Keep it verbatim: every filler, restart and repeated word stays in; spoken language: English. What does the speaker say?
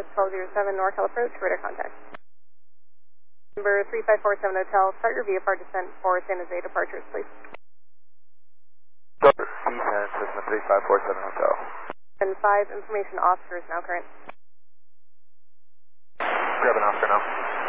twelve oh seven NorCal approach, radar contact. Number three five four seven Hotel, start your V F R descent for San Jose departures, please. Start descent, Cessna three five four seven Hotel. And five, information Oscar is now current. Grab an Oscar now.